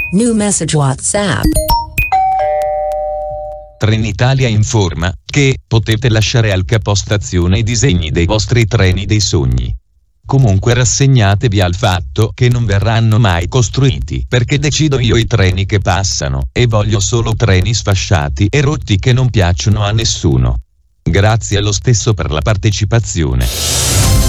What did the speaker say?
New message WhatsApp. Trenitalia informa che potete lasciare al capostazione i disegni dei vostri treni dei sogni. Comunque rassegnatevi al fatto che non verranno mai costruiti perché decido io i treni che passano e voglio solo treni sfasciati e rotti che non piacciono a nessuno. Grazie lo stesso per la partecipazione.